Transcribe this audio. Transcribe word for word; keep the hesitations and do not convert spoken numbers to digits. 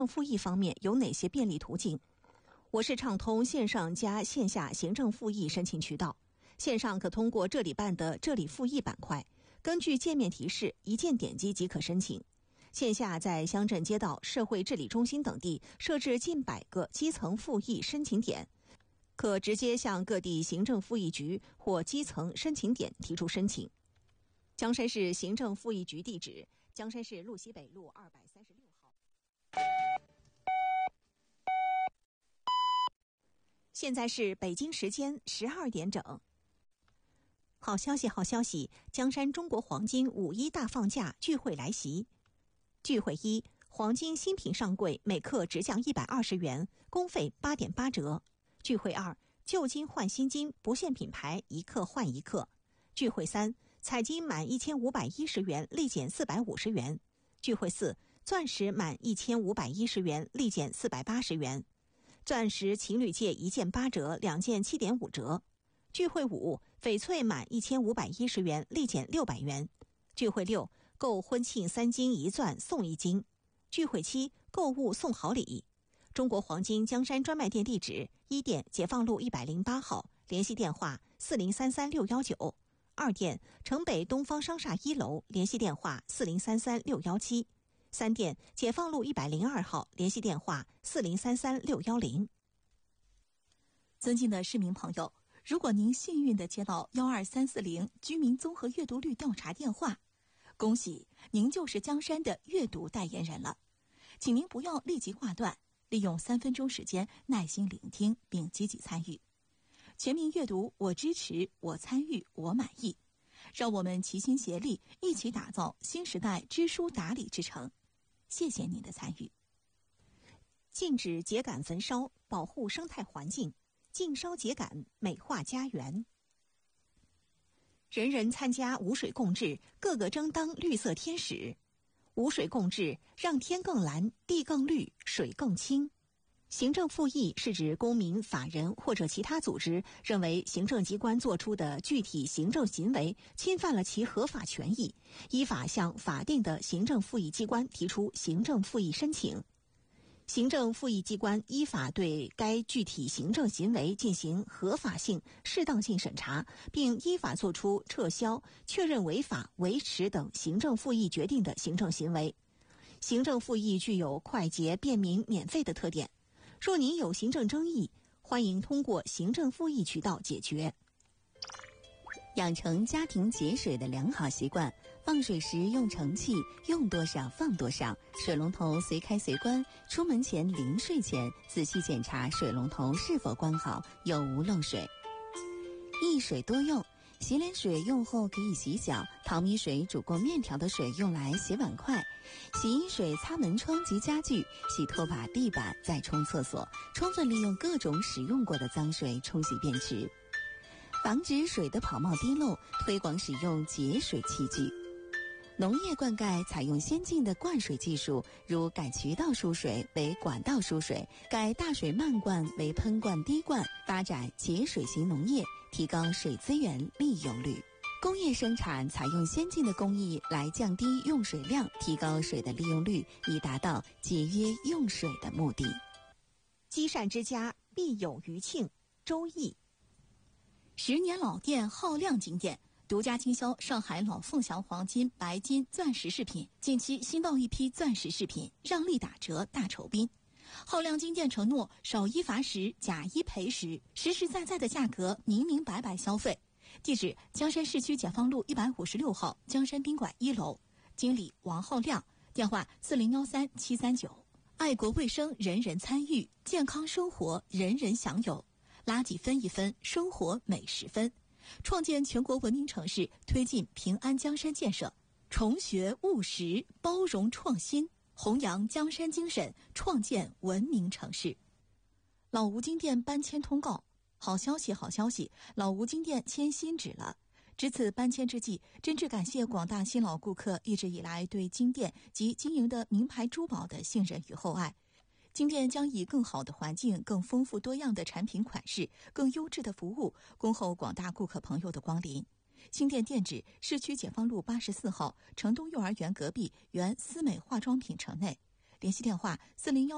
复议方面有哪些便利途径？我市畅通线上加线下行政复议申请渠道。线上可通过这里办的这里复议板块，根据界面提示一键点击即可申请。线下在乡镇街道、社会治理中心等地设置近百个基层复议申请点，可直接向各地行政复议局或基层申请点提出申请。江山市行政复议局地址：江山市路西北路二百三十六号。现在是北京时间十二点整。好消息，好消息！江山中国黄金五一大放假聚会来袭。聚会一，黄金新品上柜每克直降一百二十元，工费八点八折。聚会二，旧金换新金，不限品牌，一克换一克。聚会三，彩金满一千五百一十元，立减四百五十元。聚会四，钻石满一千五百一十元，立减四百八十元。钻石情侣戒一件八折，两件七点五折。聚会五，翡翠满一千五百一十元，立减六百元。聚会六，购婚庆三金一钻送一金。聚会七，购物送好礼。中国黄金江山专卖店地址：一店解放路一百零八号，联系电话四零三三六一九；二店城北东方商厦一楼，联系电话四零三三六一七；三店解放路一百零二号，联系电话四零三三六一零。 尊敬的市民朋友，如果您幸运地接到幺二三四零居民综合阅读率调查电话，恭喜您就是江山的阅读代言人了。请您不要立即挂断，利用三分钟时间耐心聆听并积极参与。全民阅读，我支持，我参与，我满意。让我们齐心协力，一起打造新时代知书达理之城。谢谢您的参与。 禁止秸秆焚烧，保护生态环境。禁烧秸秆，美化家园。人人参加无水共治，个个争当绿色天使。无水共治，让天更蓝，地更绿，水更清。行政复议是指公民、法人或者其他组织认为行政机关作出的具体行政行为侵犯了其合法权益，依法向法定的行政复议机关提出行政复议申请。行政复议机关依法对该具体行政行为进行合法性、适当性审查，并依法作出撤销、确认违法、维持等行政复议决定的行政行为。行政复议具有快捷、便民、免费的特点。若您有行政争议，欢迎通过行政复议渠道解决。 养成家庭节水的良好习惯，放水时用盛器，用多少放多少，水龙头随开随关，出门前临睡前仔细检查水龙头是否关好，有无漏水。一水多用，洗脸水用后可以洗脚，淘米水煮过面条的水用来洗碗筷，洗衣水擦门窗及家具，洗拖把、地板，再冲厕所，充分利用各种使用过的脏水冲洗便池。防止水的跑冒滴漏，推广使用节水器具。农业灌溉采用先进的灌水技术，如改渠道输水为管道输水，改大水漫灌为喷灌滴灌，发展节水型农业，提高水资源利用率。工业生产采用先进的工艺来降低用水量，提高水的利用率，以达到节约用水的目的。 积善之家必有余庆，周易。 十年老店浩亮金店独家经销上海老凤祥黄金、白金、钻石饰品，近期新到一批钻石饰品，让利打折大酬宾。浩亮金店承诺少一罚十，假一赔十，实实在在的价格，明明白白消费。地址：江山市区解放路一百五十六号江山宾馆一楼，经理王浩亮，电话四零幺三七三九。爱国卫生，人人参与；健康生活，人人享有。垃圾分一分，生活每十分。创建全国文明城市，推进平安江山建设，重学务实，包容创新，弘扬江山精神，创建文明城市。老吴金店搬迁通告，好消息好消息，老吴金店迁新址了。值此搬迁之际，真挚感谢广大新老顾客一直以来对金店及经营的名牌珠宝的信任与厚爱。金店将以更好的环境、更丰富多样的产品款式、更优质的服务，恭候广大顾客朋友的光临。新店店址：市区解放路八十四号城东幼儿园隔壁原思美化妆品城内，联系电话四零幺